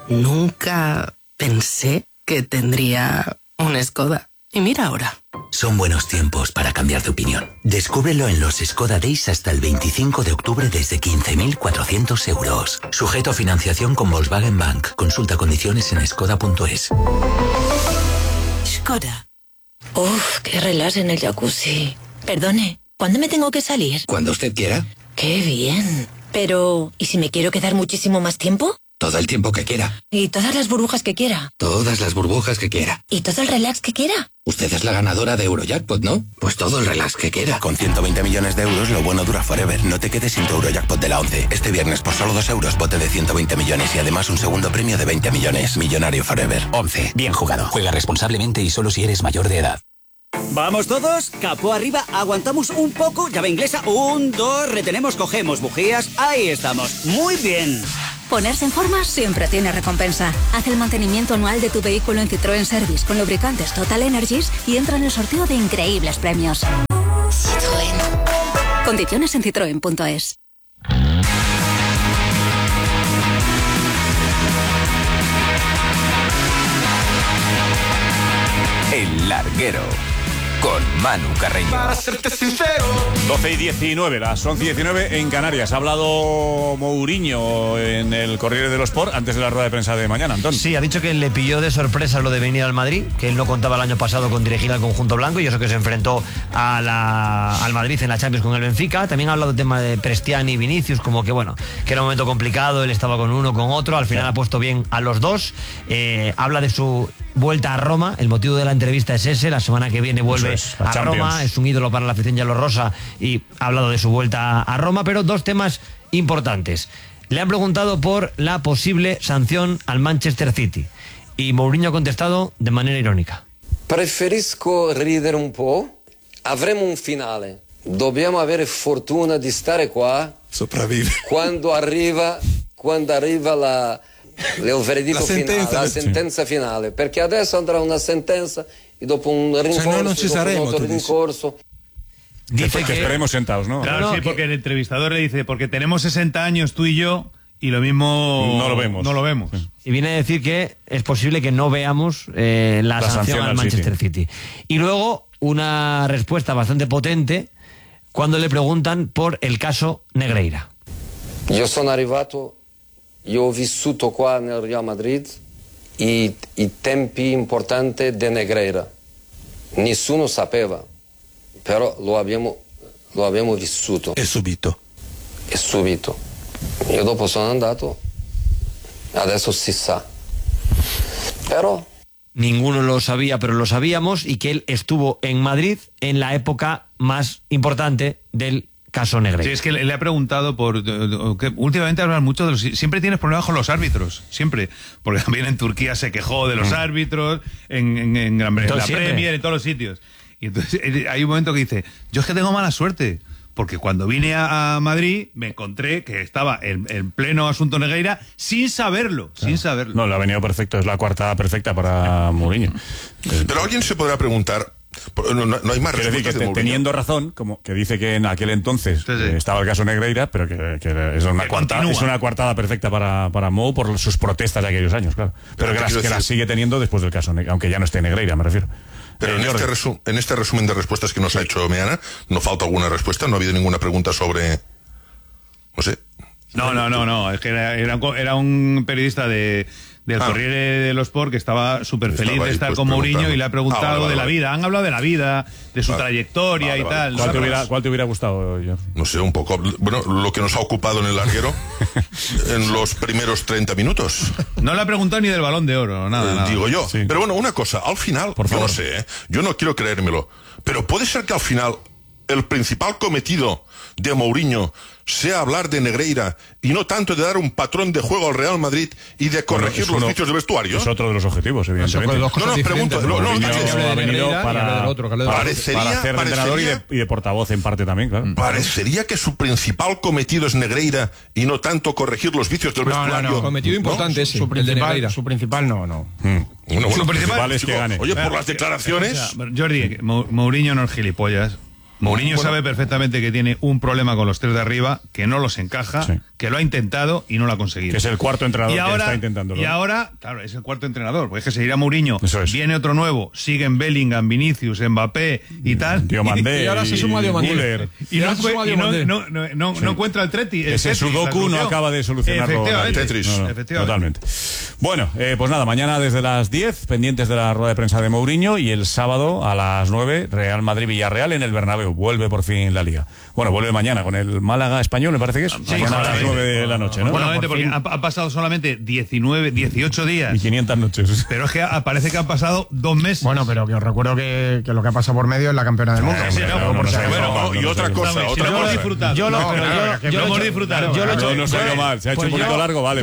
Nunca pensé que tendría un Skoda. Y mira ahora. Son buenos tiempos para cambiar de opinión. Descúbrelo en los Skoda Days hasta el 25 de octubre desde 15.400 euros. Sujeto a financiación con Volkswagen Bank. Consulta condiciones en skoda.es. Skoda. Uf, qué relax en el jacuzzi. Perdone, ¿cuándo me tengo que salir? Cuando usted quiera. Qué bien. Pero, ¿y si me quiero quedar muchísimo más tiempo? Todo el tiempo que quiera. ¿Y todas las burbujas que quiera? Todas las burbujas que quiera. ¿Y todo el relax que quiera? Usted es la ganadora de Eurojackpot, ¿no? Pues todo el relax que quiera. Con 120 millones de euros, lo bueno dura forever. No te quedes sin tu Eurojackpot de la 11. Este viernes, por solo 2 euros, bote de 120 millones y además un segundo premio de 20 millones. Millonario forever. 11. Bien jugado. Juega responsablemente y solo si eres mayor de edad. ¿Vamos todos? Capó arriba, aguantamos un poco, llave inglesa, 1, 2, retenemos, cogemos bujías, ahí estamos, muy bien. Ponerse en forma siempre tiene recompensa. Haz el mantenimiento anual de tu vehículo en Citroën Service con lubricantes Total Energies y entra en el sorteo de increíbles premios. Citroën. Condiciones en citroen.es. El Larguero, con Manu Carreño. Para serte sincero. 12:19, las 11:19 en Canarias. Ha hablado Mourinho en el Corriere dello Sport antes de la rueda de prensa de mañana, Antón. Sí, ha dicho que le pilló de sorpresa lo de venir al Madrid, que él no contaba el año pasado con dirigir al conjunto blanco y eso que se enfrentó al Madrid en la Champions con el Benfica. También ha hablado del tema de Prestiani y Vinicius, como que bueno, que era un momento complicado, él estaba con uno, con otro, al final ha puesto bien a los dos. Habla de su vuelta a Roma, el motivo de la entrevista es ese, la semana que viene vuelve a Roma, es un ídolo para la afición giallorrosa y ha hablado de su vuelta a Roma, pero dos temas importantes. Le han preguntado por la posible sanción al Manchester City y Mourinho ha contestado de manera irónica. Preferisco ridere un po', avremo un finale, dobbiamo avere fortuna di stare qua quando arriva il veredetto finale, la sentenza finale, perché adesso andrà una sentenza y dopo un rincorso, Dice que estaremos sentados, ¿no? Claro, sí, porque el entrevistador le dice, porque tenemos 60 años tú y yo, y lo mismo no lo vemos. Sí. Y viene a decir que es posible que no veamos la sanción al Manchester City. Y luego una respuesta bastante potente cuando le preguntan por el caso Negreira. Io ho vissuto qua nel Real Madrid i tempi importanti di Negreira. Nessuno sapeva, però lo abbiamo vissuto. E subito. Io dopo sono andato, adesso si sa. Pero ninguno lo sabía, pero lo sabíamos, y que él estuvo en Madrid en la época más importante del caso Negreira. Sí, es que le ha preguntado que últimamente hablan mucho de los... Siempre tienes problemas con los árbitros, siempre. Porque también en Turquía se quejó de los árbitros, en la Premier, en todos los sitios. Y entonces hay un momento que dice, yo es que tengo mala suerte, porque cuando vine a Madrid me encontré que estaba en pleno asunto Negreira sin saberlo. No, le ha venido perfecto, es la coartada perfecta para Mourinho. Pero alguien se podrá preguntar... No hay más respuestas de Mourinho. Teniendo razón, como que dice que en aquel entonces estaba el caso Negreira, pero que es una coartada perfecta para Mou por sus protestas de aquellos años, claro. Pero que las sigue teniendo después del caso, aunque ya no esté Negreira, me refiero. Pero en este resumen de respuestas que nos ha hecho Meana, ¿no falta alguna respuesta? ¿No ha habido ninguna pregunta sobre...? No sé. No, es que era un periodista del Corriere dello Sport que estaba súper feliz de estar con Mourinho y le ha preguntado de la vida. Han hablado de la vida, de su trayectoria y tal. ¿Cuál te hubiera gustado, George? No sé, un poco. Bueno, lo que nos ha ocupado en el larguero en los primeros 30 minutos. No le ha preguntado ni del Balón de Oro, nada. Digo yo. Sí. Pero bueno, una cosa, al final, por favor. yo no sé, yo no quiero creérmelo, pero puede ser que al final el principal cometido de Mourinho sea hablar de Negreira y no tanto de dar un patrón de juego al Real Madrid y de corregir los vicios de vestuario. Es otro de los objetivos, evidentemente. No, pregunto. Ha venido para hacer de entrenador y de portavoz en parte también, claro. Parecería que su principal cometido es Negreira y no tanto corregir los vicios del vestuario. No, cometido importante ese, el de Negreira. Su principal no. Bueno, su principal es que gane. Oye, por las declaraciones... Jordi, Mourinho no es gilipollas. Mourinho sabe perfectamente que tiene un problema con los tres de arriba, que no los encaja, que lo ha intentado y no lo ha conseguido. Que es el cuarto entrenador que está intentándolo. Y ahora, claro, es el cuarto entrenador, porque es que se irá Mourinho, viene otro nuevo, siguen Bellingham, Vinicius, Mbappé y tal. Diomandé, y ahora se suma Diomandé. Y no encuentra el Treti. Ese Sudoku no acaba de solucionarlo. Efectivamente. Totalmente. Bueno, pues nada, mañana desde las 10, pendientes de la rueda de prensa de Mourinho, y el sábado a las 9, Real Madrid-Villarreal en el Bernabéu. Vuelve por fin la Liga. Bueno, vuelve mañana con el Málaga Español, me parece que es. Mañana a las 9 de la noche, ¿no? Bueno, porque ha pasado solamente 18 días. Y 500 noches. Pero es que parece que han pasado 2 meses. Bueno, pero que os recuerdo que lo que ha pasado por medio es la campeona del mundo. Y otra cosa. Lo hemos disfrutado. Yo lo hemos disfrutado. Yo no soy mal. Se ha hecho un poquito largo, vale.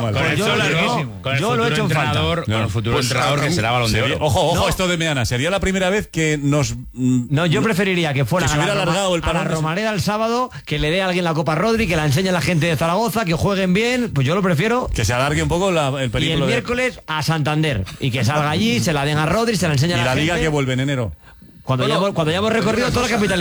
Yo lo he hecho en falta. Con el futuro entrenador que será Balón de Oro. Ojo, esto de Meana. Sería la primera vez que nos... No, yo preferiría que fuera a la Romareda el sábado, que le dé a alguien la Copa Rodri, que la enseñe a la gente de Zaragoza, que jueguen bien. Pues yo lo prefiero. Que se alargue un poco el periplo. Y el miércoles a Santander. Y que salga allí, se la den a Rodri, se la enseñe a la gente. ¿Y la Liga que vuelve en enero? Cuando ya hemos recorrido toda la capital.